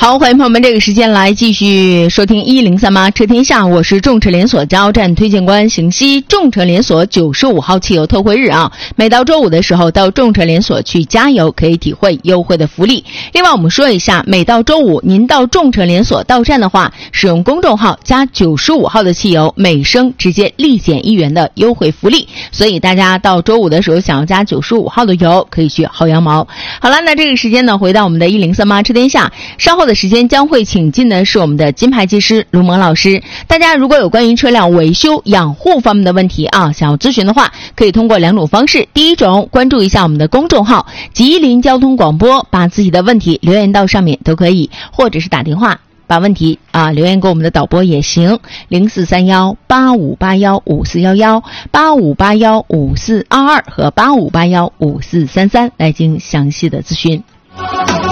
好，欢迎朋友们，这个时间来继续收听103车天下，我是众车连锁加油站推荐官邢西。众车连锁95号汽油特惠日啊，每到周五的时候到众车连锁去加油，可以体会优惠的福利。另外我们说一下，每到周五您到众车连锁到站的话，使用公众号加95号的汽油，每升直接立减1元的优惠福利。所以大家到周五的时候想要加95号的油，可以去薅羊毛。好了，那这个时间呢，回到我们的103车天下，稍后的时间将会请进的是我们的金牌技师卢萌老师。大家如果有关于车辆维修养护方面的问题啊，想要咨询的话，可以通过2种方式。第一种，关注一下我们的公众号吉林交通广播，把自己的问题留言到上面都可以，或者是打电话把问题留言给我们的导播也行，043185815411 85815422和85815433来进行详细的咨询。